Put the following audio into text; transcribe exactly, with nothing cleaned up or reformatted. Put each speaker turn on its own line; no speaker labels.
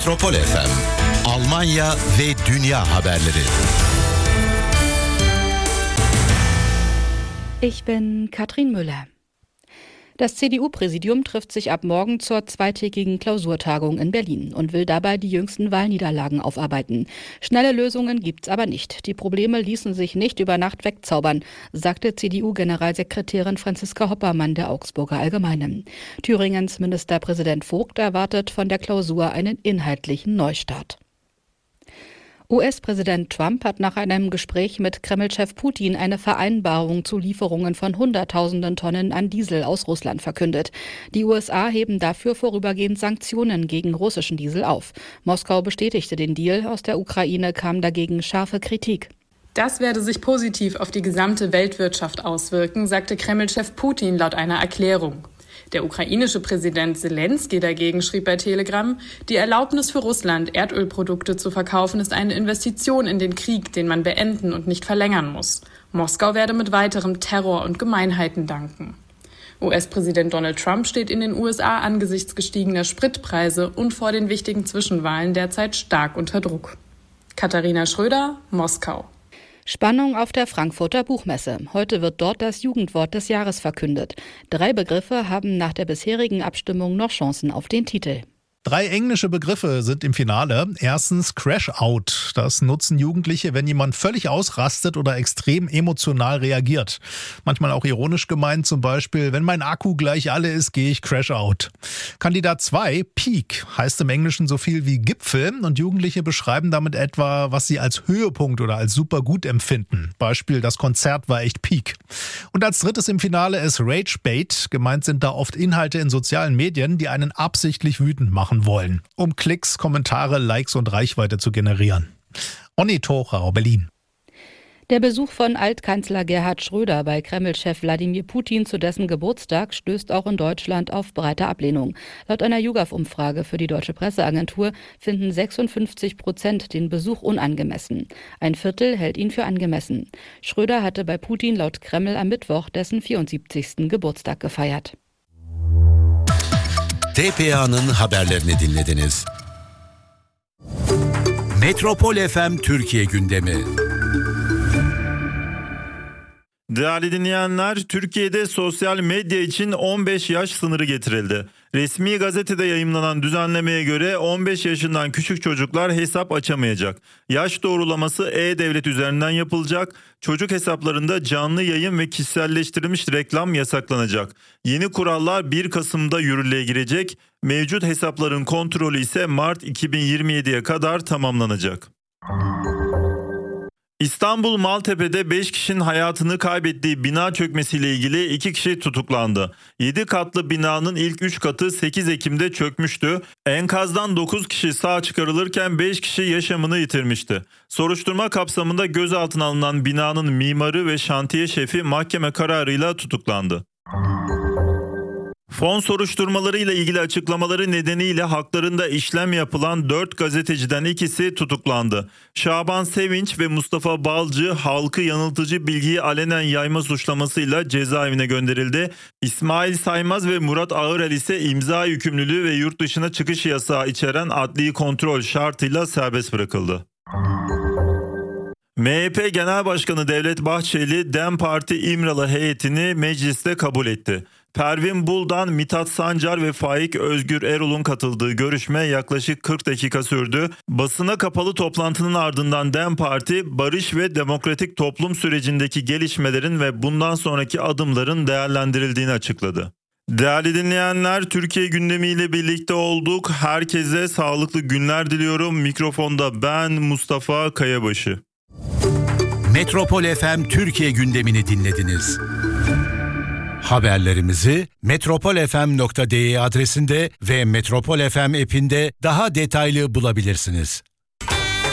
Metropol F M, Almanya ve dünya haberleri.
Ich bin Katrin Müller. Das C D U-Präsidium trifft sich ab morgen zur zweitägigen Klausurtagung in Berlin und will dabei die jüngsten Wahlniederlagen aufarbeiten. Schnelle Lösungen gibt's aber nicht. Die Probleme ließen sich nicht über Nacht wegzaubern, sagte C D U-Generalsekretärin Franziska Hoppermann der Augsburger Allgemeinen. Thüringens Ministerpräsident Vogt erwartet von der Klausur einen inhaltlichen Neustart. U S-Präsident Trump hat nach einem Gespräch mit Kreml-Chef Putin eine Vereinbarung zu Lieferungen von Hunderttausenden Tonnen an Diesel aus Russland verkündet. Die U S A heben dafür vorübergehend Sanktionen gegen russischen Diesel auf. Moskau bestätigte den Deal, aus der Ukraine kam dagegen scharfe Kritik.
Das werde sich positiv auf die gesamte Weltwirtschaft auswirken, sagte Kreml-Chef Putin laut einer Erklärung. Der ukrainische Präsident Selenskyj dagegen schrieb bei Telegram, die Erlaubnis für Russland, Erdölprodukte zu verkaufen, ist eine Investition in den Krieg, den man beenden und nicht verlängern muss. Moskau werde mit weiterem Terror und Gemeinheiten danken. U S-Präsident Donald Trump steht in den U S A angesichts gestiegener Spritpreise und vor den wichtigen Zwischenwahlen derzeit stark unter Druck. Katharina Schröder, Moskau.
Spannung auf der Frankfurter Buchmesse. Heute wird dort das Jugendwort des Jahres verkündet. Drei Begriffe haben nach der bisherigen Abstimmung noch Chancen auf den Titel.
Drei englische Begriffe sind im Finale. Erstens Crash-Out. Das nutzen Jugendliche, wenn jemand völlig ausrastet oder extrem emotional reagiert. Manchmal auch ironisch gemeint, zum Beispiel, wenn mein Akku gleich alle ist, gehe ich Crash-Out. Kandidat zwei, Peak, heißt im Englischen so viel wie Gipfel und Jugendliche beschreiben damit etwa, was sie als Höhepunkt oder als super gut empfinden. Beispiel, das Konzert war echt Peak. Und als drittes im Finale ist Rage-Bait. Gemeint sind da oft Inhalte in sozialen Medien, die einen absichtlich wütend machen wollen, um Klicks, Kommentare, Likes und Reichweite zu generieren. Onni Tochau, Berlin.
Der Besuch von Altkanzler Gerhard Schröder bei Kreml-Chef Wladimir Putin zu dessen Geburtstag stößt auch in Deutschland auf breite Ablehnung. Laut einer YouGov-Umfrage für die Deutsche Presseagentur finden sechsundfünfzig Prozent den Besuch unangemessen. Ein Viertel hält ihn für angemessen. Schröder hatte bei Putin laut Kreml am Mittwoch dessen vierundsiebzigsten Geburtstag gefeiert.
T P A'nın haberlerini dinlediniz. Metropol F M Türkiye gündemi.
Değerli dinleyenler, Türkiye'de sosyal medya için on beş yaş sınırı getirildi. Resmi gazetede yayımlanan düzenlemeye göre on beş yaşından küçük çocuklar hesap açamayacak. Yaş doğrulaması e-devlet üzerinden yapılacak. Çocuk hesaplarında canlı yayın ve kişiselleştirilmiş reklam yasaklanacak. Yeni kurallar bir Kasım'da yürürlüğe girecek. Mevcut hesapların kontrolü ise Mart iki bin yirmi yediye kadar tamamlanacak. İstanbul Maltepe'de beş kişinin hayatını kaybettiği bina çökmesiyle ilgili iki kişi tutuklandı. yedi katlı binanın ilk üç katı sekiz Ekim'de çökmüştü. Enkazdan dokuz kişi sağ çıkarılırken beş kişi yaşamını yitirmişti. Soruşturma kapsamında gözaltına alınan binanın mimarı ve şantiye şefi mahkeme kararıyla tutuklandı. Fon soruşturmalarıyla ilgili açıklamaları nedeniyle haklarında işlem yapılan dört gazeteciden ikisi tutuklandı. Şaban Sevinç ve Mustafa Balcı halkı yanıltıcı bilgiyi alenen yayma suçlamasıyla cezaevine gönderildi. İsmail Saymaz ve Murat Ağırel ise imza yükümlülüğü ve yurt dışına çıkış yasağı içeren adli kontrol şartıyla serbest bırakıldı. M H P Genel Başkanı Devlet Bahçeli, DEM Parti İmralı heyetini mecliste kabul etti. Pervin Buldan, Mithat Sancar ve Faik Özgür Erol'un katıldığı görüşme yaklaşık kırk dakika sürdü. Basına kapalı toplantının ardından DEM Parti, barış ve demokratik toplum sürecindeki gelişmelerin ve bundan sonraki adımların değerlendirildiğini açıkladı. Değerli dinleyenler, Türkiye gündemiyle birlikte olduk. Herkese sağlıklı günler diliyorum. Mikrofonda ben Mustafa Kayabaşı.
Metropol F M Türkiye gündemini dinlediniz. Haberlerimizi metropol f m nokta d e adresinde ve Metropol F M app'inde daha detaylı bulabilirsiniz.